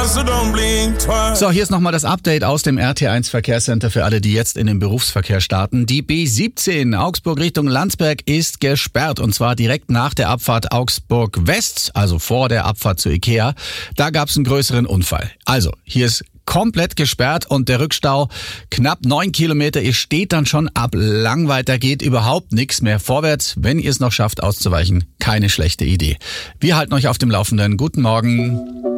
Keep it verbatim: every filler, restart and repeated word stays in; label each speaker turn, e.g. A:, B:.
A: So, hier ist nochmal das Update aus dem R T eins Verkehrscenter für alle, die jetzt in den Berufsverkehr starten. Die B siebzehn Augsburg Richtung Landsberg ist gesperrt und zwar direkt nach der Abfahrt Augsburg West, also vor der Abfahrt zu Ikea. Da gab es einen größeren Unfall. Also, hier ist komplett gesperrt und der Rückstau knapp neun Kilometer. Ihr steht dann schon ab Langweid, da geht überhaupt nichts mehr vorwärts. Wenn ihr es noch schafft auszuweichen, keine schlechte Idee. Wir halten euch auf dem Laufenden. Guten Morgen.